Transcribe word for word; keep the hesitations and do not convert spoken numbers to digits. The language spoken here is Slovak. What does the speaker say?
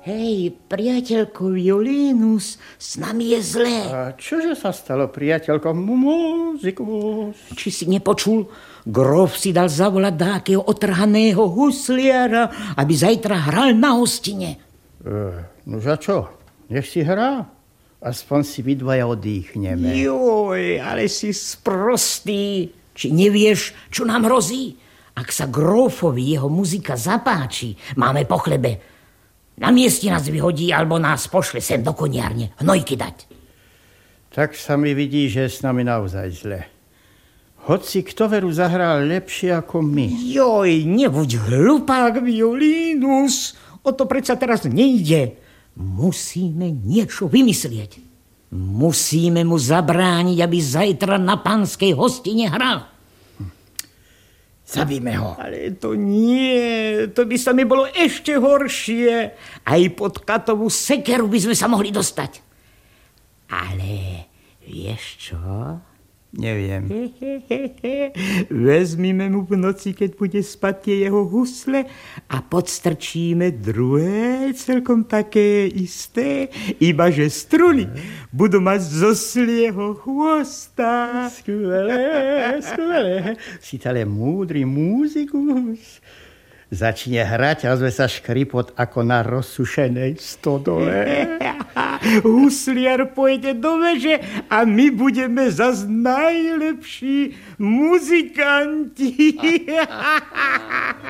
Hej, priateľko Violínus, s nami je zlé. A čože sa stalo, priateľko? Muzikus. Či si nepočul? Grof si dal zavolať dákeho otrhaného husliara, aby zajtra hral na hostine. E, nož a čo? Nech si hrá. Aspoň si vy dvaja odýchneme. Joj, ale si sprostý. Či nevieš, čo nám hrozí? Ak sa Grofovi jeho muzika zapáči, máme po chlebe. Na mieste nás vyhodí, alebo nás pošle sem do koniarne hnojky dať. Tak sa mi vidí, že je s nami naozaj zle. Hoci kto veru zahral lepšie ako my. Joj, nebuď hlupák, Violínus. O to predsa teraz nejde. Musíme niečo vymyslieť. Musíme mu zabrániť, aby zajtra na panskej hostine hral. Zabíme ho. Ale to nie, to by sa mi bolo ešte horšie. Aj pod katovú sekeru by sme sa mohli dostať. Ale vieš čo? Neviem. Vezmime mu v noci, keď bude spať tie jeho husle a podstrčíme druhé, celkom také isté, iba že struny budú mať zo slieho chvosta. Skvelé, skvelé. Si ale múdry múzikus. Začne hrať a ozve sa škripot ako na rozsušenej stodole. Husliar pôjde do veže a my budeme zas najlepší muzikanti.